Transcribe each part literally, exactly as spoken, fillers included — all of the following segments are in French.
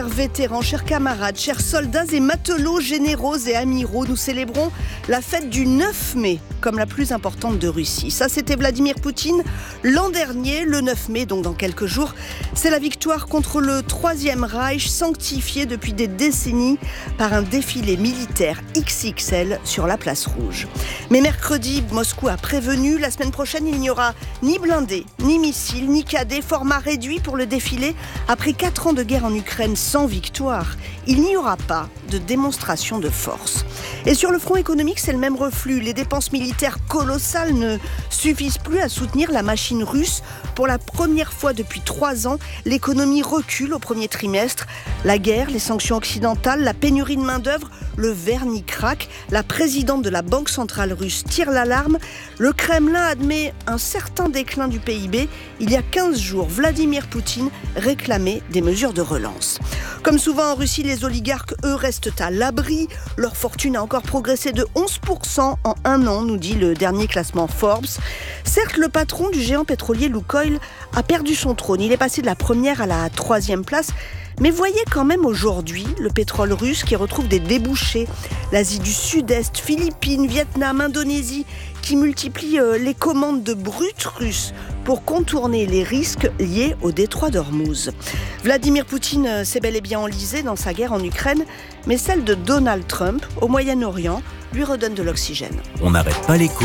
Vétérans, chers camarades, chers soldats et matelots, généraux et amiraux, nous célébrons la fête du neuf mai comme la plus importante de Russie. Ça, c'était Vladimir Poutine l'an dernier, le neuf mai, donc dans quelques jours. C'est la victoire contre le Troisième Reich, sanctifiée depuis des décennies par un défilé militaire X X L sur la place rouge. Mais mercredi, Moscou a prévenu, la semaine prochaine, il n'y aura ni blindés, ni missiles, ni cadets, format réduit pour le défilé. Après quatre ans de guerre en Ukraine sans victoire, il n'y aura pas de démonstration de force. Et sur le front économique, c'est le même reflux. Les dépenses militaires colossales ne suffisent plus à soutenir la machine russe. Pour la première fois depuis trois ans, l'économie recule au premier trimestre. La guerre, les sanctions occidentales, la pénurie de main-d'œuvre, le vernis craque. La présidente de la Banque centrale russe tire l'alarme. Le Kremlin admet un certain déclin du P I B. Il y a quinze jours, Vladimir Poutine réclamait des mesures de relance. Comme souvent en Russie, les oligarques, eux, restent à l'abri. Leur fortune a encore progressé de onze pour cent en un an, nous dit le dernier classement Forbes. Certes, le patron du géant pétrolier Lukoil a perdu son trône. Il est passé de la première à la troisième place. Mais voyez quand même aujourd'hui le pétrole russe qui retrouve des débouchés. L'Asie du Sud-Est, Philippines, Vietnam, Indonésie, qui multiplient les commandes de brut russes pour contourner les risques liés au détroit d'Ormuz. Vladimir Poutine s'est bel et bien enlisé dans sa guerre en Ukraine, mais celle de Donald Trump au Moyen-Orient lui redonne de l'oxygène. On n'arrête pas l'écho.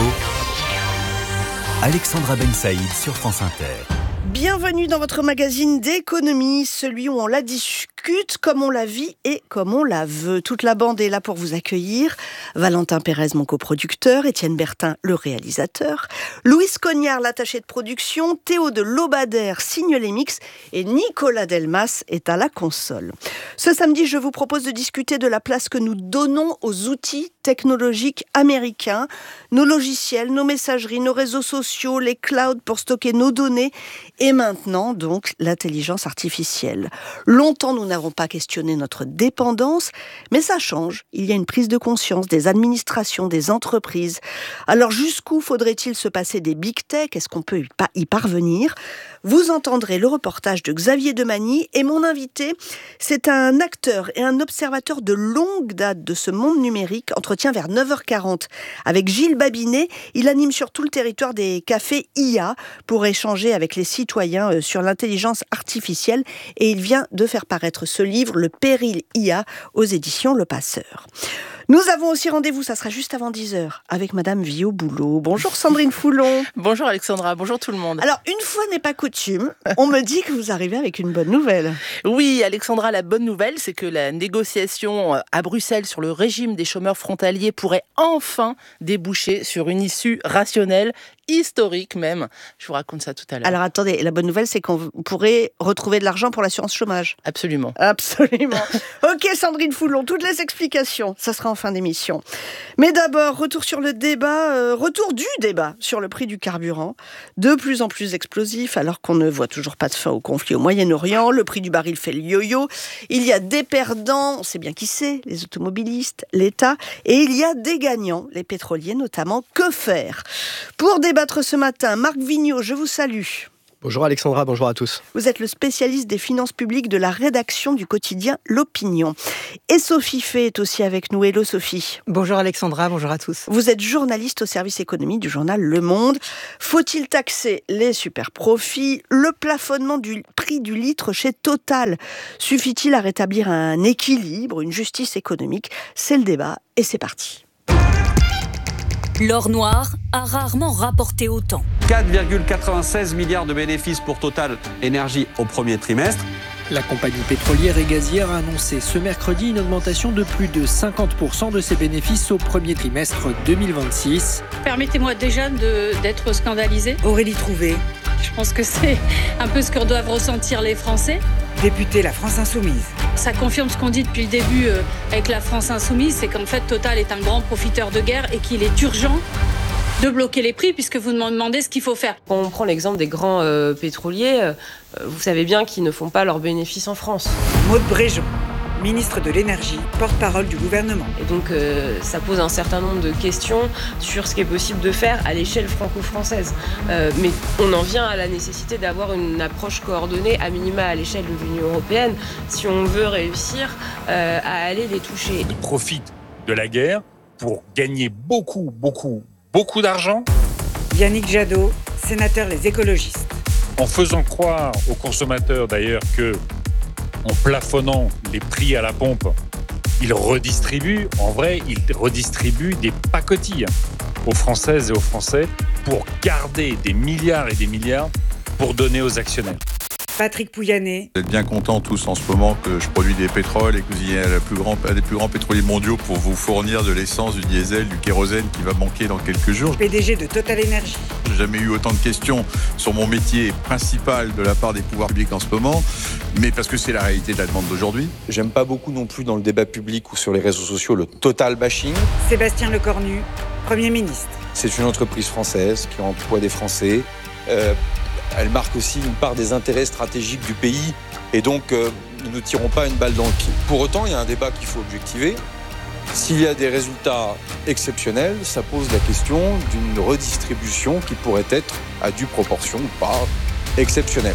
Alexandra Ben Saïd sur France Inter. Bienvenue dans votre magazine d'économie, celui où on la discute comme on la vit et comme on la veut. Toute la bande est là pour vous accueillir. Valentin Pérez, mon coproducteur, Étienne Bertin, le réalisateur, Louis Cognard, l'attaché de production, Théo de Lobadère signe les mix et Nicolas Delmas est à la console. Ce samedi, je vous propose de discuter de la place que nous donnons aux outils technologiques américains, nos logiciels, nos messageries, nos réseaux sociaux, les clouds pour stocker nos données. Et maintenant, donc, l'intelligence artificielle. Longtemps, nous n'avons pas questionné notre dépendance, mais ça change. Il y a une prise de conscience des administrations, des entreprises. Alors, jusqu'où faudrait-il se passer des big tech ? Est-ce qu'on peut y parvenir ? Vous entendrez le reportage de Xavier Demagny et mon invité, c'est un acteur et un observateur de longue date de ce monde numérique. Entretien vers neuf heures quarante avec Gilles Babinet. Il anime sur tout le territoire des cafés I A pour échanger avec les citoyens sur l'intelligence artificielle et il vient de faire paraître ce livre, Le péril I A, aux éditions Le Passeur. Nous avons aussi rendez-vous, ça sera juste avant dix heures, avec Madame Viau-Boulot. Bonjour Sandrine Foulon. Bonjour Alexandra, bonjour tout le monde. Alors, une fois n'est pas coutume, on me dit que vous arrivez avec une bonne nouvelle. Oui Alexandra, la bonne nouvelle, c'est que la négociation à Bruxelles sur le régime des chômeurs frontaliers pourrait enfin déboucher sur une issue rationnelle, historique même. Je vous raconte ça tout à l'heure. Alors attendez, la bonne nouvelle, c'est qu'on pourrait retrouver de l'argent pour l'assurance chômage. Absolument. Absolument. Ok Sandrine Foulon, toutes les explications, ça sera en fin d'émission. Mais d'abord, retour sur le débat, euh, retour du débat sur le prix du carburant, de plus en plus explosif, alors qu'on ne voit toujours pas de fin au conflit au Moyen-Orient. Le prix du baril fait le yo-yo. Il y a des perdants, on sait bien qui c'est, les automobilistes, l'État, et il y a des gagnants, les pétroliers notamment. Que faire ? Pour débattre ce matin, Marc Vigneault, je vous salue. Bonjour Alexandra, bonjour à tous. Vous êtes le spécialiste des finances publiques de la rédaction du quotidien L'Opinion. Et Sophie Fay est aussi avec nous. Hello Sophie. Bonjour Alexandra, bonjour à tous. Vous êtes journaliste au service économie du journal Le Monde. Faut-il taxer les super profits ? Le plafonnement du prix du litre chez Total suffit-il à rétablir un équilibre, une justice économique ? C'est le débat et c'est parti. L'or noir a rarement rapporté autant. quatre virgule quatre-vingt-seize milliards de bénéfices pour Total Énergie au premier trimestre. La compagnie pétrolière et gazière a annoncé ce mercredi une augmentation de plus de cinquante pour cent de ses bénéfices au premier trimestre deux mille vingt-six. Permettez-moi déjà de, d'être scandalisée. Aurélie Trouvé. Je pense que c'est un peu ce que doivent ressentir les Français. Députée La France Insoumise. Ça confirme ce qu'on dit depuis le début euh, avec la France Insoumise, c'est qu'en fait Total est un grand profiteur de guerre et qu'il est urgent de bloquer les prix puisque vous me demandez ce qu'il faut faire. Quand on prend l'exemple des grands euh, pétroliers, euh, vous savez bien qu'ils ne font pas leurs bénéfices en France. Maud Bréjon. ministre de l'énergie, porte-parole du gouvernement. Et donc euh, ça pose un certain nombre de questions sur ce qui est possible de faire à l'échelle franco-française. Euh, mais on en vient à la nécessité d'avoir une approche coordonnée, à minima à l'échelle de l'Union européenne, si on veut réussir euh, à aller les toucher. Ils profitent de la guerre pour gagner beaucoup, beaucoup, beaucoup d'argent. Yannick Jadot, sénateur Les Écologistes. En faisant croire aux consommateurs d'ailleurs que, en plafonnant les prix à la pompe, ils redistribuent, en vrai, ils redistribuent des pacotilles aux Françaises et aux Français pour garder des milliards et des milliards pour donner aux actionnaires. Patrick Pouyanné. Vous êtes bien contents tous en ce moment que je produis des pétroles et que vous ayez un plus grand, des plus grands pétroliers mondiaux pour vous fournir de l'essence, du diesel, du kérosène qui va manquer dans quelques jours. P D G de Total Energy. J'ai jamais eu autant de questions sur mon métier principal de la part des pouvoirs publics en ce moment, mais parce que c'est la réalité de la demande d'aujourd'hui. J'aime pas beaucoup non plus dans le débat public ou sur les réseaux sociaux le total bashing. Sébastien Lecornu, Premier ministre. C'est une entreprise française qui emploie des Français. Euh, Elle marque aussi une part des intérêts stratégiques du pays et donc euh, nous ne tirons pas une balle dans le pied. Pour autant, il y a un débat qu'il faut objectiver. S'il y a des résultats exceptionnels, ça pose la question d'une redistribution qui pourrait être à due proportion ou pas exceptionnelle.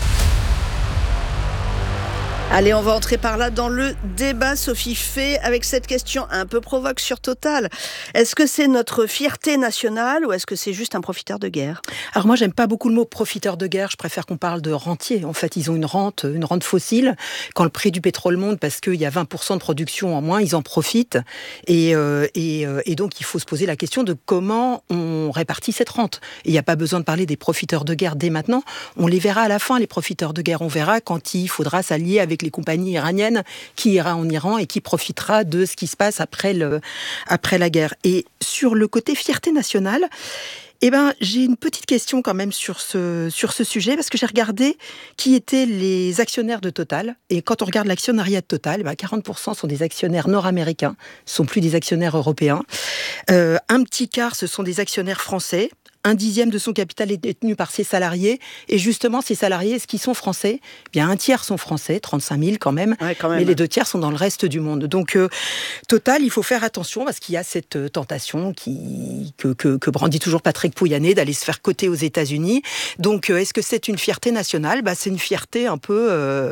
Allez, on va entrer par là dans le débat, Sophie Fay, avec cette question un peu provoque sur Total. Est-ce que c'est notre fierté nationale ou est-ce que c'est juste un profiteur de guerre ? Alors moi, j'aime pas beaucoup le mot profiteur de guerre. Je préfère qu'on parle de rentier. En fait, ils ont une rente, une rente fossile. Quand le prix du pétrole monte parce qu'il y a vingt pour cent de production en moins, ils en profitent. Et, euh, et, euh, et donc, il faut se poser la question de comment on répartit cette rente. Et il n'y a pas besoin de parler des profiteurs de guerre dès maintenant. On les verra à la fin, les profiteurs de guerre. On verra quand il faudra s'allier avec les compagnies iraniennes, qui ira en Iran et qui profitera de ce qui se passe après, le, après la guerre. Et sur le côté fierté nationale, eh ben, j'ai une petite question quand même sur ce, sur ce sujet, parce que j'ai regardé qui étaient les actionnaires de Total. Et quand on regarde l'actionnariat de Total, eh ben quarante pour cent sont des actionnaires nord-américains, ne sont plus des actionnaires européens. Euh, un petit quart, ce sont des actionnaires français. Un dixième de son capital est détenu par ses salariés. Et justement, ces salariés, est-ce qu'ils sont français ? Eh bien, un tiers sont français, trente-cinq mille quand même. Ouais, quand même. Mais les deux tiers sont dans le reste du monde. Donc, euh, Total, il faut faire attention parce qu'il y a cette euh, tentation qui, que, que, que brandit toujours Patrick Pouyanné d'aller se faire coter aux États-Unis. Donc, euh, est-ce que c'est une fierté nationale ? Bah, c'est une fierté un peu,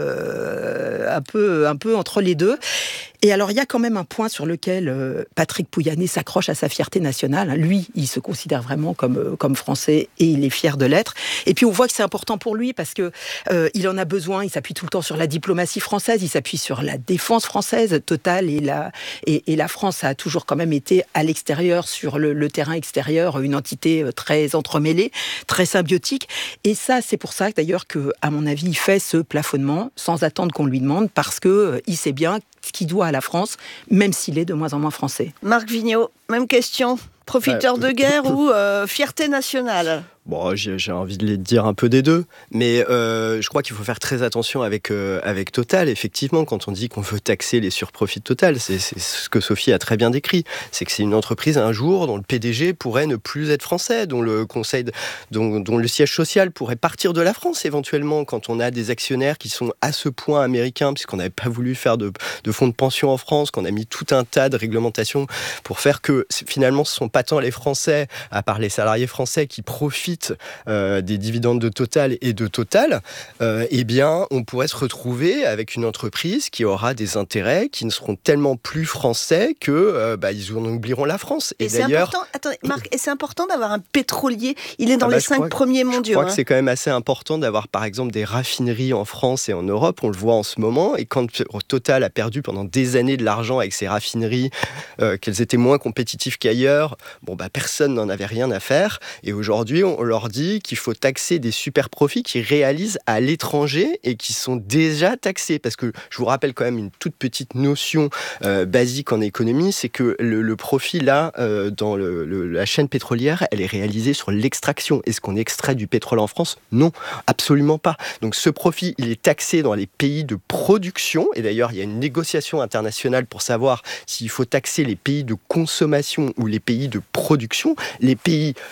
euh, un peu, un peu entre les deux. Et alors, il y a quand même un point sur lequel euh, Patrick Pouyanné s'accroche à sa fierté nationale. Lui, il se considère vraiment comme, euh, comme français et il est fier de l'être. Et puis, on voit que c'est important pour lui parce que euh, il en a besoin. Il s'appuie tout le temps sur la diplomatie française, il s'appuie sur la défense française. Total et la, et, et la France a toujours quand même été à l'extérieur, sur le, le terrain extérieur, une entité très entremêlée, très symbiotique. Et ça, c'est pour ça d'ailleurs que, à mon avis, il fait ce plafonnement sans attendre qu'on lui demande parce que euh, il sait bien ce qu'il doit à la France, même s'il est de moins en moins français. Marc Vigneault, même question. Profiteur de guerre ou euh, fierté nationale ? Bon, j'ai, j'ai envie de dire un peu des deux, mais euh, je crois qu'il faut faire très attention avec, euh, avec Total. Effectivement, quand on dit qu'on veut taxer les surprofits de Total, c'est, c'est ce que Sophie a très bien décrit. C'est que c'est une entreprise un jour dont le P D G pourrait ne plus être français, dont le conseil, de, dont, dont le siège social pourrait partir de la France éventuellement, quand on a des actionnaires qui sont à ce point américains, puisqu'on n'avait pas voulu faire de, de fonds de pension en France, qu'on a mis tout un tas de réglementations pour faire que finalement ce ne sont pas tant les Français, à part les salariés français, qui profitent Euh, des dividendes de Total et de Total, euh, eh bien, on pourrait se retrouver avec une entreprise qui aura des intérêts qui ne seront tellement plus français que euh, bah, ils en oublieront la France. Et, et c'est d'ailleurs, important. Attendez, Marc, et c'est important d'avoir un pétrolier. Il est dans ah bah, les cinq premiers mondiaux. Je crois hein. que c'est quand même assez important d'avoir, par exemple, des raffineries en France et en Europe. On le voit en ce moment. Et quand Total a perdu pendant des années de l'argent avec ses raffineries, euh, qu'elles étaient moins compétitives qu'ailleurs, bon bah personne n'en avait rien à faire. Et aujourd'hui, on leur dit qu'il faut taxer des super profits qui réalisent à l'étranger et qui sont déjà taxés. Parce que je vous rappelle quand même une toute petite notion euh, basique en économie, c'est que le, le profit, là, euh, dans le, le, la chaîne pétrolière, elle est réalisée sur l'extraction. Est-ce qu'on extrait du pétrole en France ? Non, absolument pas. Donc ce profit, il est taxé dans les pays de production. Et d'ailleurs, il y a une négociation internationale pour savoir s'il faut taxer les pays de consommation ou les pays de production. Les pays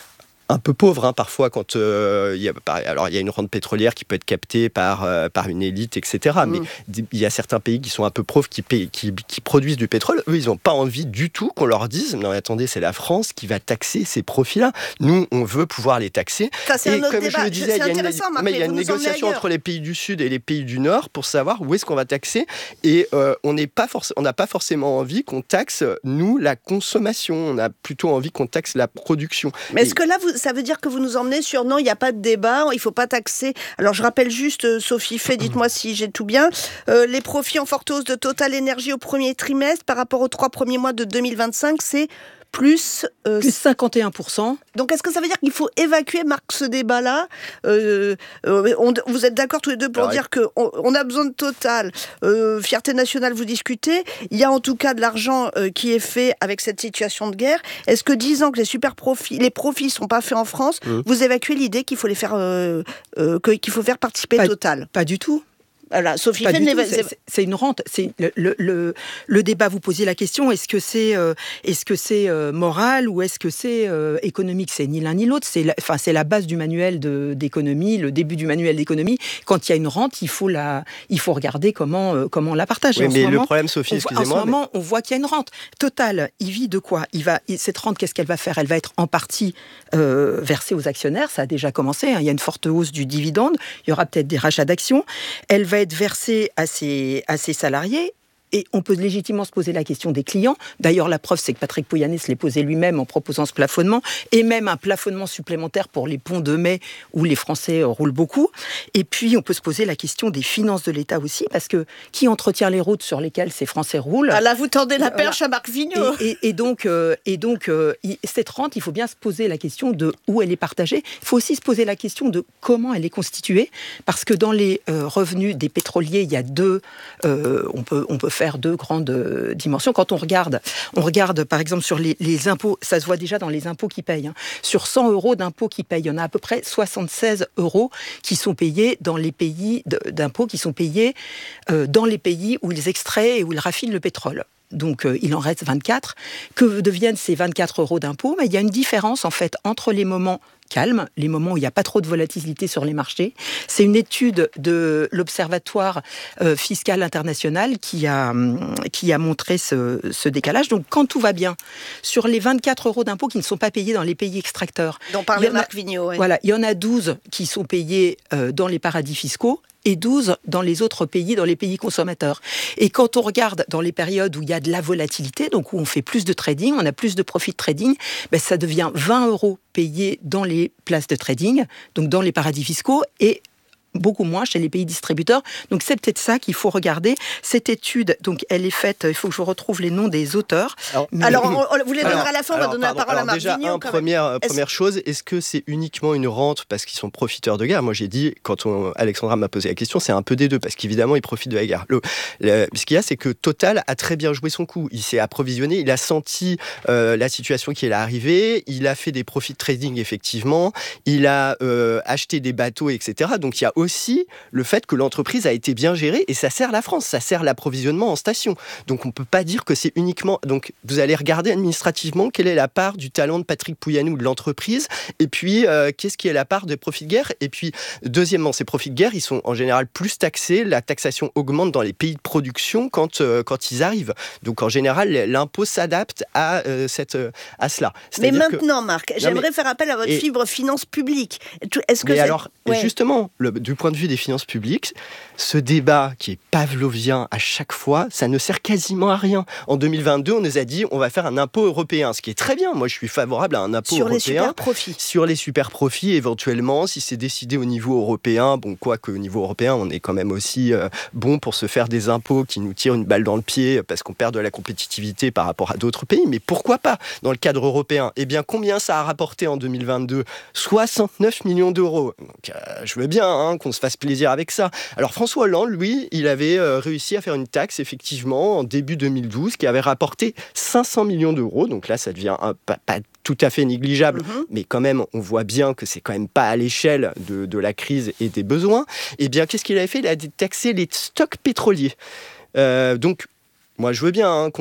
un peu pauvre hein, parfois quand euh, il y a alors il y a une rente pétrolière qui peut être captée par euh, par une élite, et cetera. Mmh. Mais il y a certains pays qui sont un peu pauvres qui, paient, qui qui produisent du pétrole. Eux, ils n'ont pas envie du tout qu'on leur dise non attendez, c'est la France qui va taxer ces profits-là. Nous, on veut pouvoir les taxer. Ça, c'est et un autre comme débat. je le disais, c'est il y a une, Marc, mais il y a une négociation entre les pays du Sud et les pays du Nord pour savoir où est-ce qu'on va taxer. Et euh, on n'est pas forc- on n'a pas forcément envie qu'on taxe nous la consommation. On a plutôt envie qu'on taxe la production. Mais est-ce et... que là, vous, ça veut dire que vous nous emmenez sur non, il n'y a pas de débat, il ne faut pas taxer. Alors je rappelle juste, euh, Sophie Fay, dites-moi si j'ai tout bien. Euh, les profits en forte hausse de Total Énergie au premier trimestre par rapport aux trois premiers mois de deux mille vingt-cinq, c'est plus... Euh, plus cinquante et un pour cent. Donc est-ce que ça veut dire qu'il faut évacuer, Marc, ce débat-là euh, euh, on, Vous êtes d'accord tous les deux pour Alors, dire qu'on on a besoin de Total, euh, fierté nationale, vous discutez. Il y a en tout cas de l'argent euh, qui est fait avec cette situation de guerre. Est-ce que disant que les super profits, les profits ne sont pas faits en France, mmh. vous évacuez l'idée qu'il faut les faire, euh, euh, qu'il faut faire participer pas, Total? Pas du tout. Voilà, Sophie Pas Fay, du tout, c'est, c'est une rente. C'est le, le, le, le débat, vous posiez la question, est-ce que c'est, euh, est-ce que c'est euh, moral ou est-ce que c'est euh, économique? C'est ni l'un ni l'autre. C'est la, enfin, c'est la base du manuel de, d'économie, le début du manuel d'économie. Quand il y a une rente, il faut, la, il faut regarder comment, euh, comment on la partage. Oui, en mais ce moment, le problème, Sophie, on, excusez-moi. En ce mais... moment, on voit qu'il y a une rente. Total, il vit de quoi? il va, Cette rente, qu'est-ce qu'elle va faire? Elle va être en partie euh, versée aux actionnaires. Ça a déjà commencé. Hein. Il y a une forte hausse du dividende. Il y aura peut-être des rachats d'actions. Elle va être versée à ses, à ses salariés. Et on peut légitimement se poser la question des clients. D'ailleurs, la preuve, c'est que Patrick Pouyanné se l'est posé lui-même en proposant ce plafonnement, et même un plafonnement supplémentaire pour les ponts de mai où les Français roulent beaucoup. Et puis, on peut se poser la question des finances de l'État aussi, parce que qui entretient les routes sur lesquelles ces Français roulent? Ah là, vous tendez la perche voilà. à Marc Vigneault. Et, et, et donc, euh, et donc euh, cette rente, il faut bien se poser la question de où elle est partagée. Il faut aussi se poser la question de comment elle est constituée, parce que dans les euh, revenus des pétroliers, il y a deux... Euh, on peut, on peut faire deux grandes euh, dimensions. Quand on regarde, on regarde par exemple sur les, les impôts, ça se voit déjà dans les impôts qu'ils payent. Hein. Sur cent euros d'impôts qu'ils payent, il y en a à peu près soixante-seize euros qui sont payés dans les pays de, d'impôts qui sont payés euh, dans les pays où ils extraient et où ils raffinent le pétrole. Donc, euh, il en reste vingt-quatre. Que deviennent ces vingt-quatre euros d'impôts? Mais il y a une différence, en fait, entre les moments calmes, les moments où il n'y a pas trop de volatilité sur les marchés. C'est une étude de l'Observatoire euh, fiscal international qui a, qui a montré ce, ce décalage. Donc, quand tout va bien, sur les vingt-quatre euros d'impôts qui ne sont pas payés dans les pays extracteurs... Dont parlait Marc Vigneault. Ouais. Voilà, il y en a douze qui sont payés euh, dans les paradis fiscaux, et douze dans les autres pays, dans les pays consommateurs. Et quand on regarde dans les périodes où il y a de la volatilité, donc où on fait plus de trading, on a plus de profit de trading, ben ça devient vingt euros payés dans les places de trading, donc dans les paradis fiscaux, et beaucoup moins chez les pays distributeurs. Donc c'est peut-être ça qu'il faut regarder. Cette étude, donc elle est faite, il faut que je retrouve les noms des auteurs. Alors, mais... alors on, on, vous les donnerez à la fin, on va donner pardon, la parole alors à Marc déjà, Vigneault. Un, première, est-ce... première chose, est-ce que c'est uniquement une rente parce qu'ils sont profiteurs de guerre? Moi j'ai dit, quand on, Alexandra m'a posé la question, c'est un peu des deux, parce qu'évidemment ils profitent de la guerre. Le, le, ce qu'il y a, c'est que Total a très bien joué son coup. Il s'est approvisionné, il a senti euh, la situation qui est arrivée, il a fait des profits de trading effectivement, il a euh, acheté des bateaux, et cetera. Donc il y a aussi le fait que l'entreprise a été bien gérée, et ça sert la France, ça sert l'approvisionnement en station. Donc on ne peut pas dire que c'est uniquement... Donc vous allez regarder administrativement quelle est la part du talent de Patrick Pouyanné ou de l'entreprise, et puis euh, qu'est-ce qui est la part des profits de guerre. Et puis deuxièmement, ces profits de guerre, ils sont en général plus taxés, la taxation augmente dans les pays de production quand, euh, quand ils arrivent. Donc en général, l'impôt s'adapte à, euh, cette, euh, à cela. C'est-à-dire Mais maintenant, que... Marc, non, j'aimerais mais... faire appel à votre et... fibre finance publique. Est-ce que mais c'est... alors, ouais. justement, le, du point de vue des finances publiques, ce débat qui est pavlovien à chaque fois, ça ne sert quasiment à rien. En deux mille vingt-deux, on nous a dit on va faire un impôt européen, ce qui est très bien. Moi, je suis favorable à un impôt sur européen. Sur les super profits. Sur les super profits, éventuellement, si c'est décidé au niveau européen. Bon, quoi qu'au niveau européen, on est quand même aussi euh, bon pour se faire des impôts qui nous tirent une balle dans le pied parce qu'on perd de la compétitivité par rapport à d'autres pays. Mais pourquoi pas dans le cadre européen? Eh bien, combien ça a rapporté en deux mille vingt-deux? soixante-neuf millions d'euros. Donc, euh, je veux bien hein, qu'on se fasse plaisir avec ça. Alors François Hollande, lui, il avait euh, réussi à faire une taxe, effectivement, en début deux mille douze, qui avait rapporté cinq cents millions d'euros. Donc là, ça devient un, pas, pas tout à fait négligeable, mmh. mais quand même, on voit bien que c'est quand même pas à l'échelle de, de la crise et des besoins. Eh bien, qu'est-ce qu'il avait fait? Il a taxé les stocks pétroliers. Euh, donc, moi, je veux bien hein, qu'on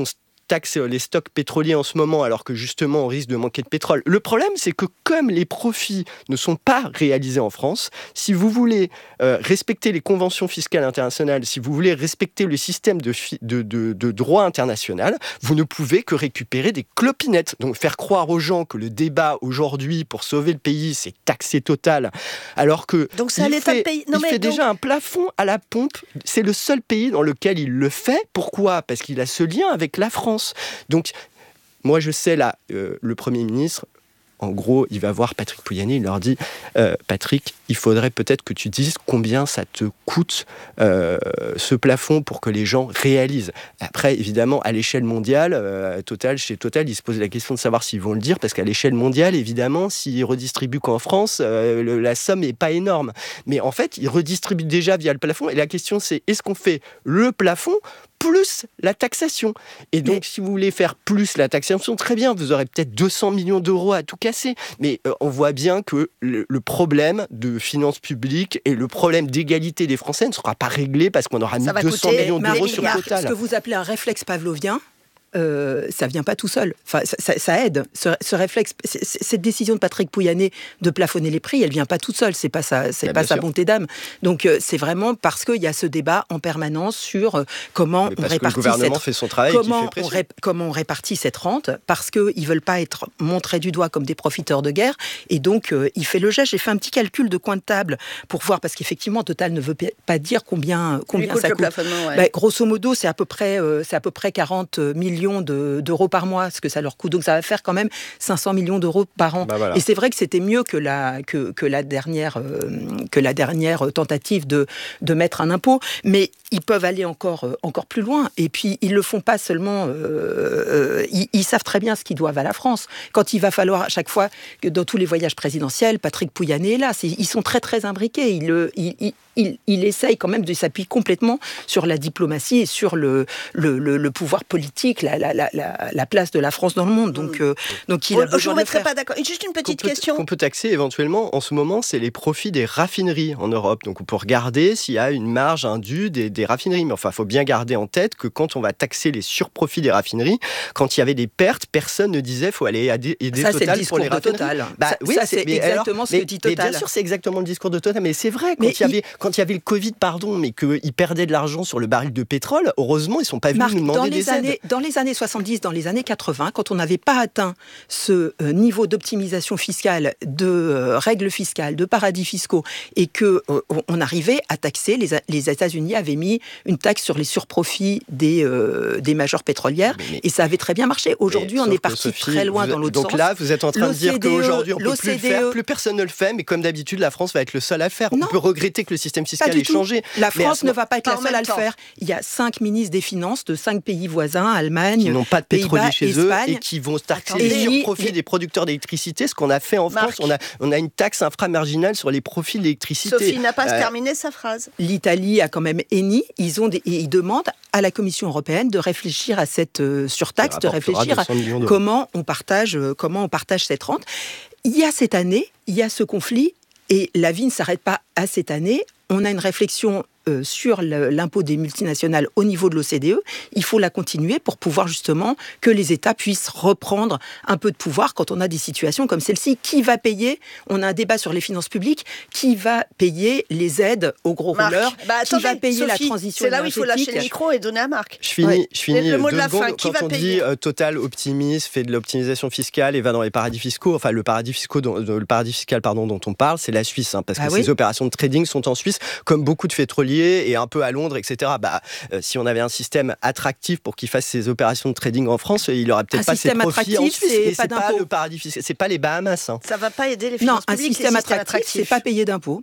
taxe les stocks pétroliers en ce moment alors que justement on risque de manquer de pétrole. Le problème, c'est que comme les profits ne sont pas réalisés en France, si vous voulez euh, respecter les conventions fiscales internationales, si vous voulez respecter le système de, fi- de, de, de droit international, vous ne pouvez que récupérer des clopinettes. Donc faire croire aux gens que le débat aujourd'hui pour sauver le pays, c'est taxer Total, alors que donc c'est à il l'État fait, de payer. Non, il mais fait donc... déjà un plafond à la pompe. C'est le seul pays dans lequel il le fait. Pourquoi ? Parce qu'il a ce lien avec la France. Donc, moi, je sais, là, euh, le Premier ministre, en gros, il va voir Patrick Pouyanné, il leur dit euh, « Patrick, il faudrait peut-être que tu dises combien ça te coûte euh, ce plafond pour que les gens réalisent. » Après, évidemment, à l'échelle mondiale, euh, Total, chez Total, ils se posent la question de savoir s'ils vont le dire, parce qu'à l'échelle mondiale, évidemment, s'ils redistribuent qu'en France, euh, le, la somme n'est pas énorme. Mais en fait, ils redistribuent déjà via le plafond, et la question c'est, est-ce qu'on fait le plafond plus la taxation? Et donc, mais... si vous voulez faire plus la taxation, très bien, vous aurez peut-être deux cents millions d'euros à tout casser. Mais euh, on voit bien que le, le problème de finances publiques et le problème d'égalité des Français ne sera pas réglé parce qu'on aura mis deux cents millions d'euros sur Total. Ce que vous appelez un réflexe pavlovien, Euh, ça vient pas tout seul. Enfin, ça, ça, ça aide. Ce, ce réflexe, c- cette décision de Patrick Pouyanné de plafonner les prix, elle vient pas toute seule. C'est pas sa, c'est bah, pas sa sûr. bonté d'âme. Donc, euh, c'est vraiment parce qu'il y a ce débat en permanence sur euh, comment Mais on parce répartit que le gouvernement cette, fait son travail, comment, qui fait on ré, comment on répartit cette rente, parce que ils veulent pas être montrés du doigt comme des profiteurs de guerre. Et donc, euh, il fait le geste. J'ai fait un petit calcul de coin de table pour voir, parce qu'effectivement, Total ne veut pas dire combien combien coûte ça le coûte. Ouais. Bah, grosso modo, c'est à peu près euh, c'est à peu près quarante millions de, d'euros par mois, ce que ça leur coûte. Donc ça va faire quand même cinq cents millions d'euros par an. Bah voilà. Et c'est vrai que c'était mieux que la, que, que la, dernière, euh, que la dernière tentative de, de mettre un impôt. Mais ils peuvent aller encore, euh, encore plus loin. Et puis, ils ne le font pas seulement... Euh, euh, ils, ils savent très bien ce qu'ils doivent à la France. Quand il va falloir, à chaque fois, que dans tous les voyages présidentiels, Patrick Pouyanné est là. C'est, ils sont très, très imbriqués. Ils, ils, ils, il, il essaye quand même de s'appuyer complètement sur la diplomatie et sur le, le, le, le pouvoir politique, la, la, la, la place de la France dans le monde. Donc, euh, donc il a besoin de le faire. Pas d'accord. Juste une petite qu'on peut, question. Qu'on peut taxer éventuellement, en ce moment, c'est les profits des raffineries en Europe. Donc on peut regarder s'il y a une marge indue des, des raffineries. Mais enfin, il faut bien garder en tête que quand on va taxer les surprofits des raffineries, quand il y avait des pertes, personne ne disait qu'il faut aller aider ça, Total pour les raffineries. Total. Bah, ça, oui, ça, c'est, c'est exactement alors, ce que mais, dit Total. Mais bien sûr, c'est exactement le discours de Total. Mais c'est vrai, quand, il y, avait, quand il y avait le Covid, pardon, mais qu'ils perdaient de l'argent sur le baril de pétrole, heureusement, ils ne sont pas venus Marc, nous demander dans les des années, aides. Dans les années soixante-dix, dans les années quatre-vingts, quand on n'avait pas atteint ce euh, niveau d'optimisation fiscale, de euh, règles fiscales, de paradis fiscaux, et qu'on euh, arrivait à taxer, les, les États-Unis avaient mis une taxe sur les surprofits des, euh, des majors pétrolières, mais, mais, et ça avait très bien marché. Aujourd'hui, on est parti Sophie, très loin vous, dans l'autre donc sens. Donc là, vous êtes en train L'O C D E, de dire qu'aujourd'hui, on ne peut plus le faire, plus personne ne le fait, mais comme d'habitude, la France va être le seul à le faire. Non, on peut regretter que le système fiscal ait tout. changé. La France mais ne va pas être la seule à le faire. Il y a cinq ministres des Finances de cinq pays voisins, Allemagne, qui n'ont pas de pétrolier chez Espagne, eux et qui vont taxer les surprofits des producteurs d'électricité. Ce qu'on a fait en Marc. France, on a, on a une taxe inframarginale sur les profits de l'électricité. Sophie n'a pas euh, terminé sa phrase. L'Italie a quand même Eni. Ils ont des, et ils demandent à la Commission européenne de réfléchir à cette euh, surtaxe, de réfléchir à comment on partage, euh, comment on partage cette rente. Il y a cette année, il y a ce conflit et la vie ne s'arrête pas à cette année. On a une réflexion euh, sur le, l'impôt des multinationales au niveau de l'O C D E. Il faut la continuer pour pouvoir justement que les États puissent reprendre un peu de pouvoir quand on a des situations comme celle-ci. Qui va payer ? On a un débat sur les finances publiques. Qui va payer les aides aux gros Marc, rouleurs ? bah, Qui attendez, va payer Sophie, la transition c'est là où il faut lâcher le micro et donner à Marc. Je finis, ouais. je finis le mot deux de la secondes. fin. Qui quand va on payer dit euh, Total optimise, fait de l'optimisation fiscale et va dans les paradis fiscaux, enfin le paradis, fiscaux dont, le paradis fiscal pardon, dont on parle, c'est la Suisse, hein, parce ah que oui ces opérations de trading sont en Suisse, comme beaucoup de pétroliers et un peu à Londres, et cetera. Bah, euh, si on avait un système attractif pour qu'il fasse ses opérations de trading en France, il n'aurait peut-être un pas ses profits en Suisse. C'est et pas c'est pas le paradis fiscal, c'est pas les Bahamas. Hein. Ça va pas aider les finances non, publiques. Non, un système attractif, attractif, c'est pas payer d'impôts.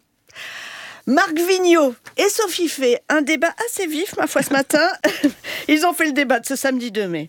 Marc Vigneault et Sophie Fay, un débat assez vif, ma foi, ce matin. Ils ont fait le débat de ce samedi deux mai.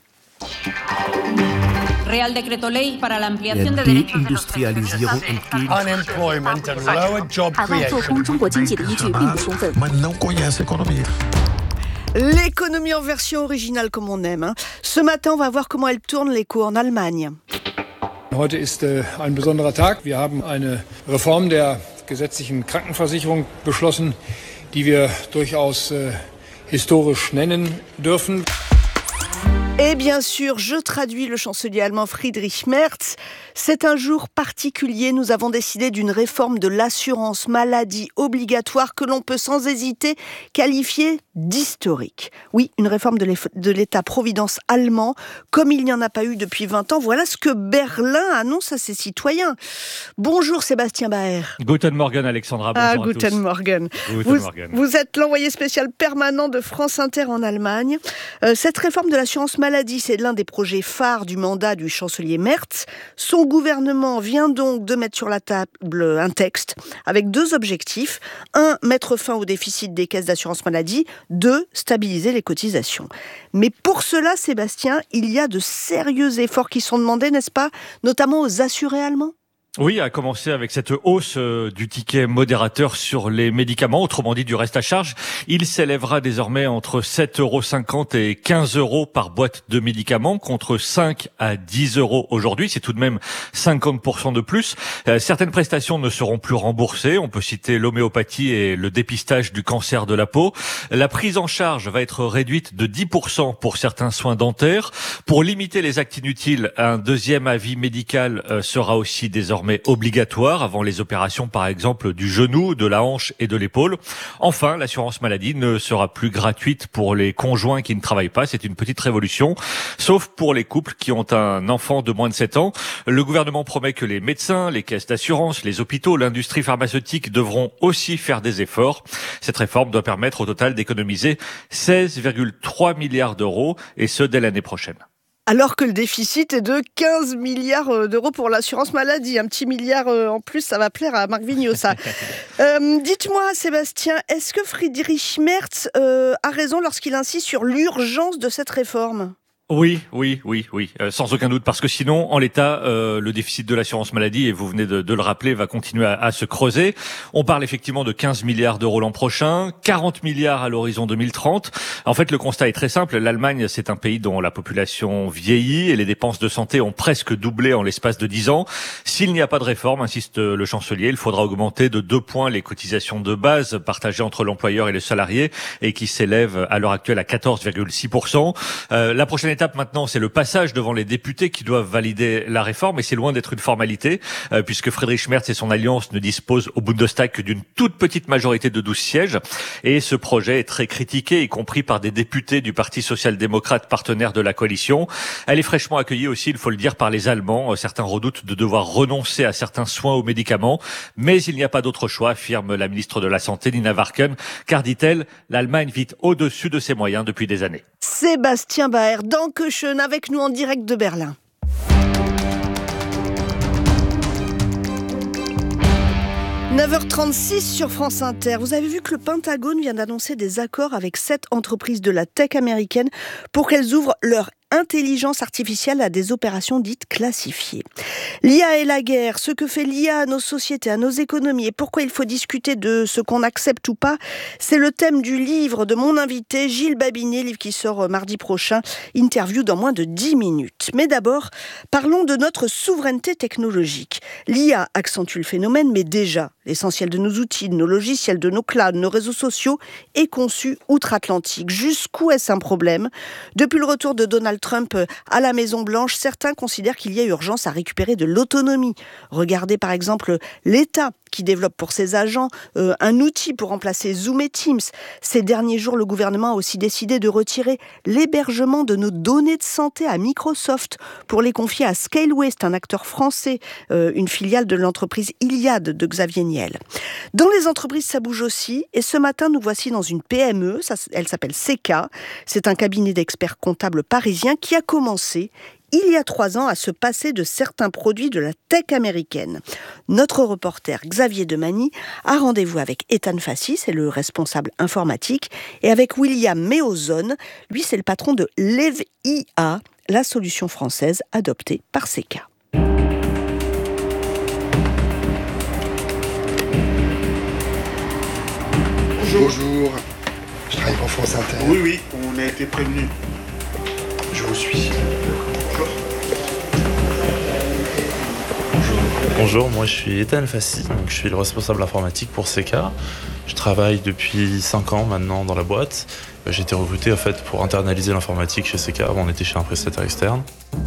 Real Decreto Ley para la ampliación de derechos de los Deindustrialisierung entgegen. Unemployment and lower job creation. Man não conhece economia. L'économie en version originale comme on aime. Hein. Ce matin, on va voir comment elle tourne les coûts en Allemagne. Heute ist äh, ein besonderer Tag. Wir haben eine Reform der gesetzlichen Krankenversicherung beschlossen, die wir durchaus äh, historisch nennen dürfen. Et bien sûr, je traduis le chancelier allemand Friedrich Merz. C'est un jour particulier. Nous avons décidé d'une réforme de l'assurance maladie obligatoire que l'on peut sans hésiter qualifier d'historique. Oui, une réforme de l'État-providence allemand, comme il n'y en a pas eu depuis vingt ans. Voilà ce que Berlin annonce à ses citoyens. Bonjour Sébastien Baer. Guten Morgen Alexandra, bonjour ah, à Guten tous. Morgen. Guten vous, Morgen. Vous êtes l'envoyé spécial permanent de France Inter en Allemagne. Euh, cette réforme de l'assurance maladie, c'est l'un des projets phares du mandat du chancelier Merz. Son gouvernement vient donc de mettre sur la table un texte avec deux objectifs. Un, mettre fin au déficit des caisses d'assurance maladie. Deux, stabiliser les cotisations. Mais pour cela, Sébastien, il y a de sérieux efforts qui sont demandés, n'est-ce pas, notamment aux assurés allemands ? Oui, à commencer avec cette hausse euh, du ticket modérateur sur les médicaments, autrement dit du reste à charge. Il s'élèvera désormais entre sept euros cinquante et quinze euros par boîte de médicaments, contre cinq à dix euros aujourd'hui. C'est tout de même cinquante pour cent de plus. Euh, certaines prestations ne seront plus remboursées. On peut citer l'homéopathie et le dépistage du cancer de la peau. La prise en charge va être réduite de dix pour cent pour certains soins dentaires. Pour limiter les actes inutiles, un deuxième avis médical euh, sera aussi désormais mais obligatoire avant les opérations par exemple du genou, de la hanche et de l'épaule. Enfin, l'assurance maladie ne sera plus gratuite pour les conjoints qui ne travaillent pas. C'est une petite révolution, sauf pour les couples qui ont un enfant de moins de sept ans. Le gouvernement promet que les médecins, les caisses d'assurance, les hôpitaux, l'industrie pharmaceutique devront aussi faire des efforts. Cette réforme doit permettre au total d'économiser seize virgule trois milliards d'euros et ce dès l'année prochaine. Alors que le déficit est de quinze milliards d'euros pour l'assurance maladie. Un petit milliard en plus, ça va plaire à Marc Vigneault, ça. euh, dites-moi, Sébastien, est-ce que Friedrich Merz euh, a raison lorsqu'il insiste sur l'urgence de cette réforme ? Oui, oui, oui, oui, euh, sans aucun doute, parce que sinon, en l'état, euh, le déficit de l'assurance maladie, et vous venez de, de le rappeler, va continuer à, à se creuser. On parle effectivement de quinze milliards d'euros l'an prochain, quarante milliards à l'horizon deux mille trente. En fait, le constat est très simple. L'Allemagne, c'est un pays dont la population vieillit et les dépenses de santé ont presque doublé en l'espace de dix ans. S'il n'y a pas de réforme, insiste le chancelier, il faudra augmenter de deux points les cotisations de base partagées entre l'employeur et le salarié et qui s'élèvent à l'heure actuelle à quatorze virgule six pour cent. Euh, la prochaine étape maintenant, c'est le passage devant les députés qui doivent valider la réforme, et c'est loin d'être une formalité, euh, puisque Friedrich Merz et son alliance ne disposent au Bundestag que d'une toute petite majorité de douze sièges, et ce projet est très critiqué, y compris par des députés du Parti social-démocrate partenaire de la coalition. Elle est fraîchement accueillie aussi, il faut le dire, par les Allemands. Certains redoutent de devoir renoncer à certains soins aux médicaments, mais il n'y a pas d'autre choix, affirme la ministre de la Santé, Nina Warken, car, dit-elle, l'Allemagne vit au-dessus de ses moyens depuis des années. Sébastien Baer, Dankeschön, avec nous en direct de Berlin. neuf heures trente-six sur France Inter. Vous avez vu que le Pentagone vient d'annoncer des accords avec sept entreprises de la tech américaine pour qu'elles ouvrent leur intelligence artificielle à des opérations dites classifiées. L'I A et la guerre, ce que fait l'I A à nos sociétés, à nos économies et pourquoi il faut discuter de ce qu'on accepte ou pas, c'est le thème du livre de mon invité Gilles Babinet, livre qui sort mardi prochain, interview dans moins de dix minutes. Mais d'abord, parlons de notre souveraineté technologique. L'I A accentue le phénomène, mais déjà, l'essentiel de nos outils, de nos logiciels, de nos clouds, de nos réseaux sociaux est conçu outre-Atlantique. Jusqu'où est-ce un problème ? Depuis le retour de Donald Trump à la Maison-Blanche, certains considèrent qu'il y a urgence à récupérer de l'autonomie. Regardez par exemple l'État qui développe pour ses agents euh, un outil pour remplacer Zoom et Teams. Ces derniers jours, le gouvernement a aussi décidé de retirer l'hébergement de nos données de santé à Microsoft pour les confier à Scaleway, un acteur français, euh, une filiale de l'entreprise Iliad de Xavier Niel. Dans les entreprises, ça bouge aussi. Et ce matin, nous voici dans une P M E, ça, elle s'appelle Seka. C'est un cabinet d'experts comptables parisien qui a commencé il y a trois ans à se passer de certains produits de la tech américaine. Notre reporter Xavier Demany a rendez-vous avec Ethan Fassi, c'est le responsable informatique, et avec William Meozone, lui c'est le patron de Lev I A, la solution française adoptée par Seka. Bonjour. Bonjour. Je travaille pour France Inter. Oui, oui, on a été prévenus. Je vous suis. Bonjour, moi je suis Ethan Fassi, donc je suis le responsable informatique pour Seka. Je travaille depuis cinq ans maintenant dans la boîte J'ai été recruté en fait pour internaliser l'informatique chez C K. Avant, on était chez un prestataire externe.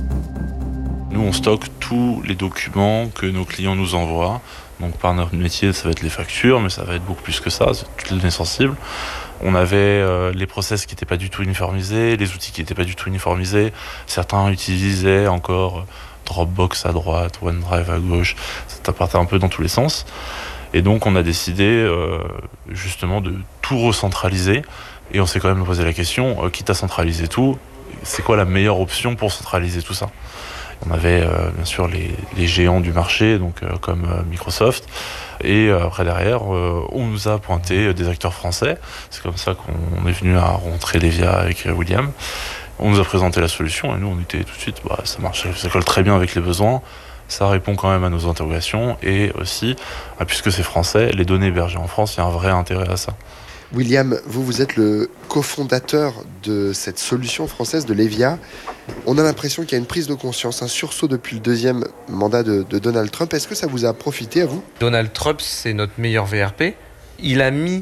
Nous, on stocke tous les documents que nos clients nous envoient. Donc par notre métier, ça va être les factures, mais ça va être beaucoup plus que ça, c'est toutes les données sensibles. On avait euh, les process qui n'étaient pas du tout uniformisés, les outils qui n'étaient pas du tout uniformisés. Certains utilisaient encore Dropbox à droite, OneDrive à gauche. Ça partait un peu dans tous les sens. Et donc on a décidé euh, justement de tout recentraliser. Et on s'est quand même posé la question, euh, quitte à centraliser tout, c'est quoi la meilleure option pour centraliser tout ça ? On avait euh, bien sûr les, les géants du marché, donc euh, comme euh, Microsoft, et euh, après derrière, euh, on nous a pointé des acteurs français. C'est comme ça qu'on est venu à rencontrer Levia avec euh, William. On nous a présenté la solution et nous on était tout de suite, bah, ça marche, ça colle très bien avec les besoins, ça répond quand même à nos interrogations et aussi, ah, puisque c'est français, les données hébergées en France, il y a un vrai intérêt à ça. William, vous, vous êtes le cofondateur de cette solution française de Levia. On a l'impression qu'il y a une prise de conscience, un sursaut depuis le deuxième mandat de, de Donald Trump. Est-ce que ça vous a profité à vous ? Donald Trump, c'est notre meilleur V R P. Il a mis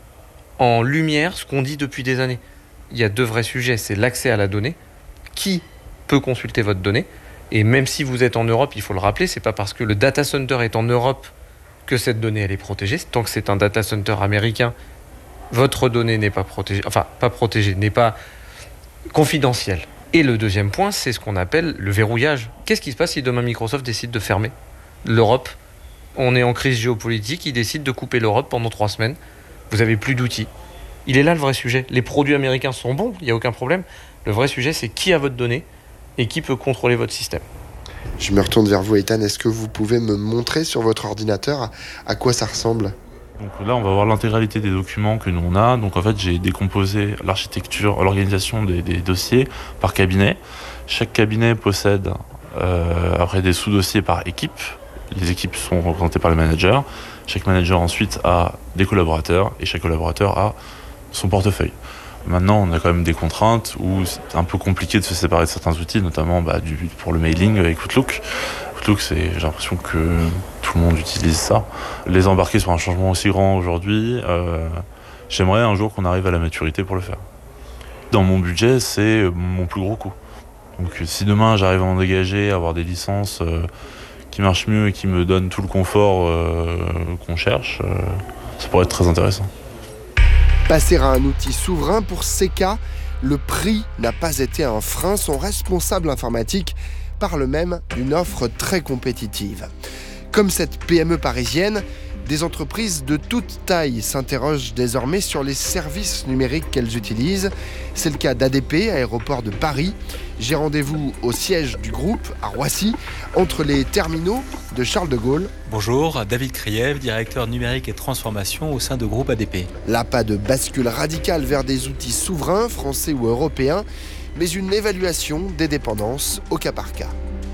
en lumière ce qu'on dit depuis des années. Il y a deux vrais sujets, c'est l'accès à la donnée. Qui peut consulter votre donnée ? Et même si vous êtes en Europe, il faut le rappeler, c'est pas parce que le data center est en Europe que cette donnée elle est protégée. Tant que c'est un data center américain, votre donnée n'est pas protégée, enfin pas protégée, n'est pas confidentielle. Et le deuxième point, c'est ce qu'on appelle le verrouillage. Qu'est-ce qui se passe si demain Microsoft décide de fermer l'Europe ? On est en crise géopolitique, ils décident de couper l'Europe pendant trois semaines. Vous n'avez plus d'outils. Il est là le vrai sujet. Les produits américains sont bons, il n'y a aucun problème. Le vrai sujet, c'est qui a votre donnée et qui peut contrôler votre système. Je me retourne vers vous, Ethan. Est-ce que vous pouvez me montrer sur votre ordinateur à, à quoi ça ressemble ? Donc là, on va voir l'intégralité des documents que nous on a. Donc en fait, j'ai décomposé l'architecture, l'organisation des, des dossiers par cabinet. Chaque cabinet possède euh, après des sous-dossiers par équipe. Les équipes sont représentées par les managers. Chaque manager ensuite a des collaborateurs et chaque collaborateur a son portefeuille. Maintenant, on a quand même des contraintes où c'est un peu compliqué de se séparer de certains outils, notamment bah, du, pour le mailing avec Outlook. Outlook, c'est, j'ai l'impression que tout le monde utilise ça. Les embarquer sur un changement aussi grand aujourd'hui, euh, j'aimerais un jour qu'on arrive à la maturité pour le faire. Dans mon budget, c'est mon plus gros coût. Donc si demain j'arrive à en dégager, à avoir des licences euh, qui marchent mieux et qui me donnent tout le confort euh, qu'on cherche, euh, ça pourrait être très intéressant. Passer à un outil souverain pour C K, le prix n'a pas été un frein. Son responsable informatique parle même d'une offre très compétitive. Comme cette P M E parisienne, des entreprises de toute taille s'interrogent désormais sur les services numériques qu'elles utilisent. C'est le cas d'A D P, Aéroport de Paris. J'ai rendez-vous au siège du groupe, à Roissy, entre les terminaux de Charles de Gaulle. Bonjour, David Kriev, directeur numérique et transformation au sein de groupe A D P. Là, pas de bascule radicale vers des outils souverains, français ou européens, mais une évaluation des dépendances au cas par cas.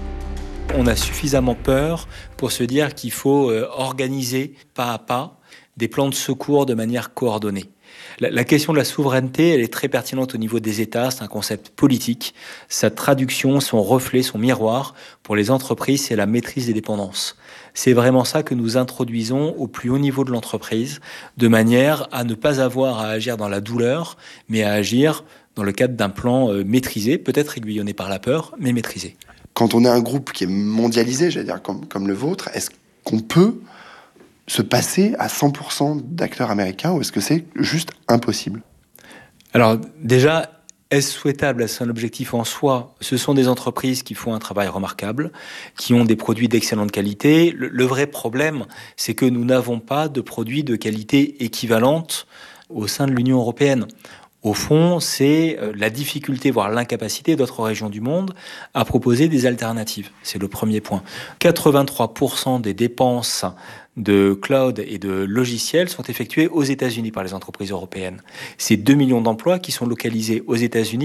On a suffisamment peur pour se dire qu'il faut organiser pas à pas des plans de secours de manière coordonnée. La, la question de la souveraineté, elle est très pertinente au niveau des États, c'est un concept politique. Sa traduction, son reflet, son miroir, pour les entreprises, c'est la maîtrise des dépendances. C'est vraiment ça que nous introduisons au plus haut niveau de l'entreprise, de manière à ne pas avoir à agir dans la douleur, mais à agir dans le cadre d'un plan maîtrisé, peut-être aiguillonné par la peur, mais maîtrisé. Quand on est un groupe qui est mondialisé, j'allais dire comme, comme le vôtre, est-ce qu'on peut se passer à cent pour cent d'acteurs américains ou est-ce que c'est juste impossible ? Alors déjà, est-ce souhaitable ? Est-ce un objectif en soi ? Ce sont des entreprises qui font un travail remarquable, qui ont des produits d'excellente qualité. Le, le vrai problème, c'est que nous n'avons pas de produits de qualité équivalente au sein de l'Union européenne. Au fond, c'est la difficulté, voire l'incapacité d'autres régions du monde à proposer des alternatives. C'est le premier point. quatre-vingt-trois pour cent des dépenses de cloud et de logiciels sont effectuées aux États-Unis par les entreprises européennes. C'est deux millions d'emplois qui sont localisés aux États-Unis.